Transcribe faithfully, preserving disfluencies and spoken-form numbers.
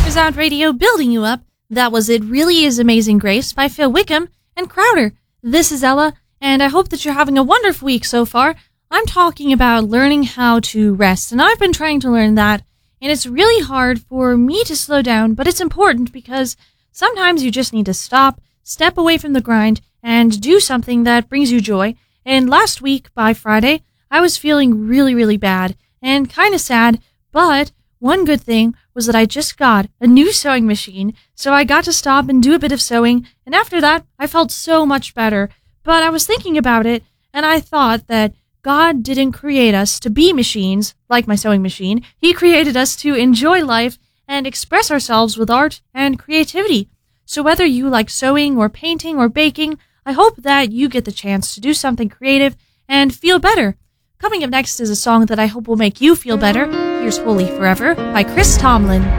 Out Radio, building you up. That was It Really Is Amazing Grace by Phil Wickham and Crowder. This is Ella, and I hope that you're having a wonderful week so far. I'm talking about learning how to rest, and I've been trying to learn that, and it's really hard for me to slow down, but it's important because sometimes you just need to stop, step away from the grind, and do something that brings you joy. And last week, by Friday, I was feeling really, really bad and kind of sad, but one good thing was that I just got a new sewing machine, so I got to stop and do a bit of sewing, and after that, I felt so much better. But I was thinking about it, and I thought that God didn't create us to be machines, like my sewing machine. He created us to enjoy life and express ourselves with art and creativity. So whether you like sewing or painting or baking, I hope that you get the chance to do something creative and feel better. Coming up next is a song that I hope will make you feel better. Here's Holy Forever by Chris Tomlin.